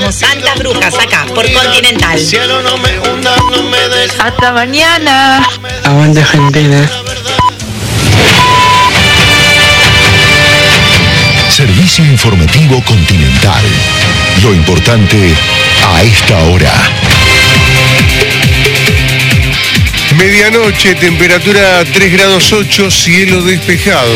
Somos Santas Brujas acá, por Continental. Hasta mañana. Aguante Argentina. Servicio informativo Continental. Lo importante a esta hora. Medianoche, temperatura 3 grados 8, cielo despejado.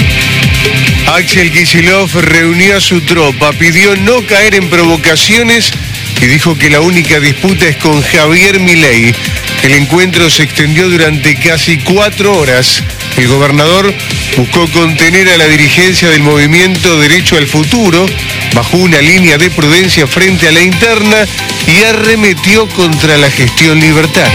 Axel Kicillof reunió a su tropa, pidió no caer en provocaciones y dijo que la única disputa es con Javier Milei. El encuentro se extendió durante casi 4 horas. El gobernador buscó contener a la dirigencia del movimiento Derecho al Futuro, bajó una línea de prudencia frente a la interna y arremetió contra la gestión libertaria.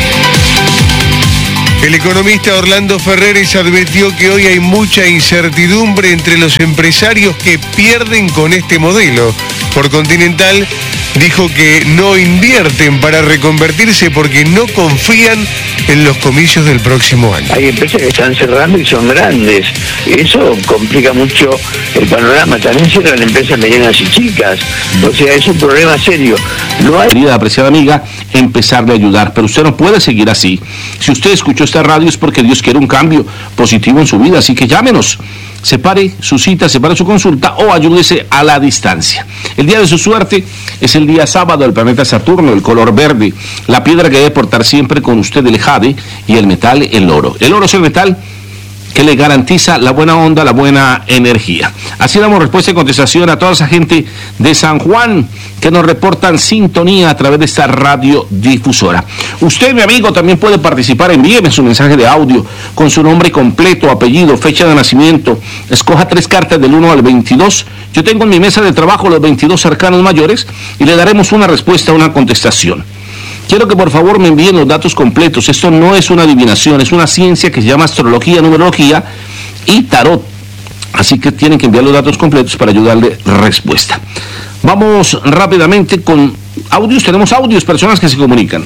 El economista Orlando Ferreres advirtió que hoy hay mucha incertidumbre entre los empresarios que pierden con este modelo. Por Continental dijo que no invierten para reconvertirse porque no confían en los comicios del próximo año. Hay empresas que están cerrando y son grandes. Eso complica mucho el panorama. También cierran empresas medianas y chicas. O sea, es un problema serio. No hay... Querida, apreciada amiga, empezarle a ayudar, pero usted no puede seguir así. Si usted escuchó esta radio es porque Dios quiere un cambio positivo en su vida, así que llámenos. Separe su cita, separe su consulta o ayúdese a la distancia. El día de su suerte es el día sábado, el planeta Saturno, el color verde, la piedra que debe portar siempre con usted el jade y el metal, el oro. El oro es el metal que le garantiza la buena onda, la buena energía. Así damos respuesta y contestación a toda esa gente de San Juan que nos reportan sintonía a través de esta radiodifusora. Usted, mi amigo, también puede participar. Envíeme su mensaje de audio con su nombre completo, apellido, fecha de nacimiento. Escoja 3 cartas del 1 al 22. Yo tengo en mi mesa de trabajo los 22 arcanos mayores y le daremos una respuesta, una contestación. Quiero que por favor me envíen los datos completos. Esto no es una adivinación, es una ciencia que se llama astrología, numerología y tarot. Así que tienen que enviar los datos completos para ayudarle respuesta. Vamos rápidamente con audios. Tenemos audios, personas que se comunican.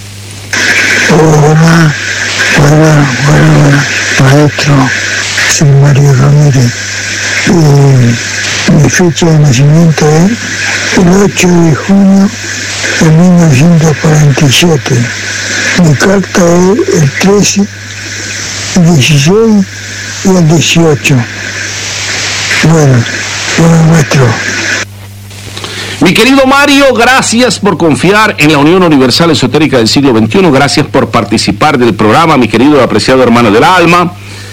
Hola, maestro. Soy Mario Ramírez. Mi fecha de nacimiento es el 8 de junio de 1947. Mi carta es el 13, el 16 y el 18. Bueno, maestro. Mi querido Mario, gracias por confiar en la Unión Universal Esotérica del siglo XXI. Gracias por participar del programa, mi querido y apreciado hermano del alma.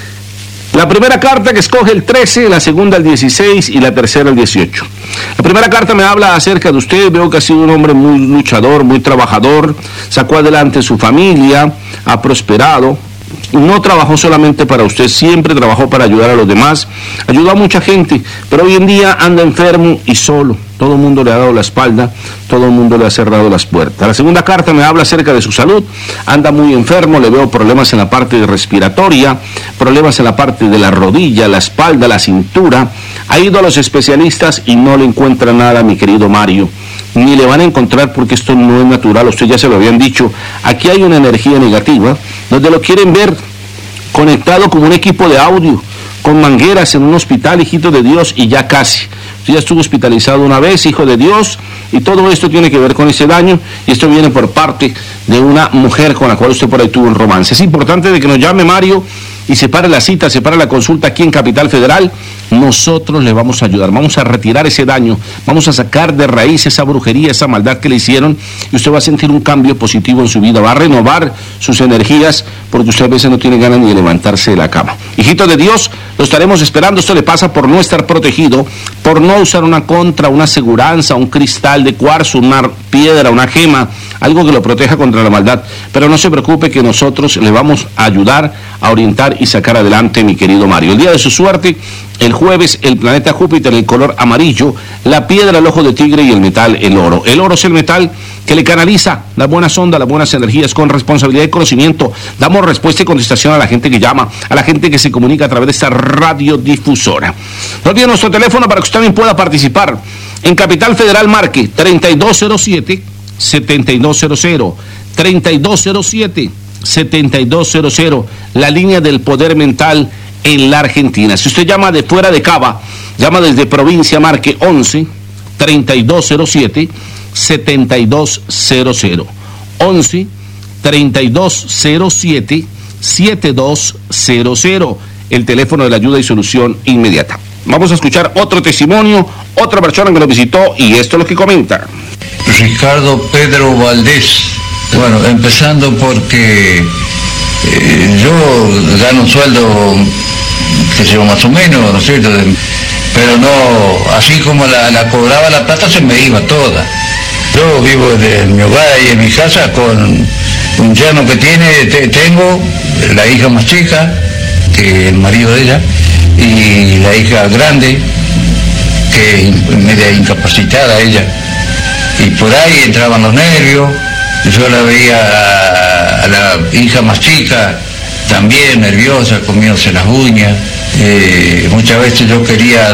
La primera carta que escoge el 13, la segunda el 16 y la tercera el 18. La primera carta me habla acerca de usted. Veo que ha sido un hombre muy luchador, muy trabajador. Sacó adelante su familia, ha prosperado. No trabajó solamente para usted, siempre trabajó para ayudar a los demás. Ayudó a mucha gente, pero hoy en día anda enfermo y solo. Todo el mundo le ha dado la espalda, todo el mundo le ha cerrado las puertas. La segunda carta me habla acerca de su salud. Anda muy enfermo, le veo problemas en la parte respiratoria, problemas en la parte de la rodilla, la espalda, la cintura. Ha ido a los especialistas y no le encuentra nada, mi querido Mario. Ni le van a encontrar porque esto no es natural, usted ya se lo habían dicho. Aquí hay una energía negativa, donde lo quieren ver conectado como un equipo de audio, con mangueras en un hospital, hijito de Dios, y ya casi. Usted ya estuvo hospitalizado una vez, hijo de Dios, y todo esto tiene que ver con ese daño, y esto viene por parte de una mujer con la cual usted por ahí tuvo un romance. Es importante de que nos llame Mario y separe la cita, separe la consulta aquí en Capital Federal. Nosotros le vamos a ayudar, vamos a retirar ese daño, vamos a sacar de raíz esa brujería, esa maldad que le hicieron, y usted va a sentir un cambio positivo en su vida, va a renovar sus energías, porque usted a veces no tiene ganas ni de levantarse de la cama. Hijito de Dios, lo estaremos esperando. Esto le pasa por no estar protegido, por no usar una contra, una aseguranza, un cristal de cuarzo, una piedra, una gema, algo que lo proteja contra la maldad. Pero no se preocupe, que nosotros le vamos a ayudar a orientar y sacar adelante, mi querido Mario. El día de su suerte, el jueves, el planeta Júpiter, el color amarillo, la piedra, el ojo de tigre y el metal, el oro. El oro es el metal que le canaliza las buenas ondas, las buenas energías con responsabilidad y conocimiento. Damos respuesta y contestación a la gente que llama, a la gente que se comunica a través de esta radiodifusora. No olvide nuestro teléfono para que usted también pueda participar. En Capital Federal marque 3207-7200, 3207-7200, la línea del poder mental en la Argentina. Si usted llama de fuera de Cava, llama desde provincia, marque 11-3207 7200. 11 3207 7200, el teléfono de la ayuda y solución inmediata. Vamos a escuchar otro testimonio, otra persona que nos visitó, y esto es lo que comenta. Ricardo Pedro Valdés. Bueno, empezando porque yo gano un sueldo, que sea más o menos, ¿no es cierto? Pero no, así como la cobraba la plata, se me iba toda. Yo vivo en mi hogar y en mi casa con un yerno que tengo, la hija más chica, que el marido de ella, y la hija grande, que es media incapacitada ella. Y por ahí entraban los nervios, yo la veía a la hija más chica, también nerviosa, comiéndose las uñas. Muchas veces yo quería